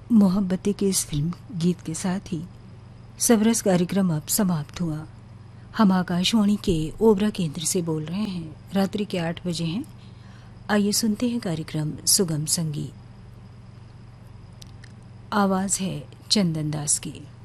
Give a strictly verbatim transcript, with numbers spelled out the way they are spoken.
मोहब्बतें के इस फिल्म गीत के साथ ही सवरस कार्यक्रम अब समाप्त हुआ। हम आकाशवाणी के ओबरा केंद्र से बोल रहे हैं। रात्रि के आठ बजे हैं। आइए सुनते हैं कार्यक्रम सुगम संगीत। आवाज है चंदन दास की।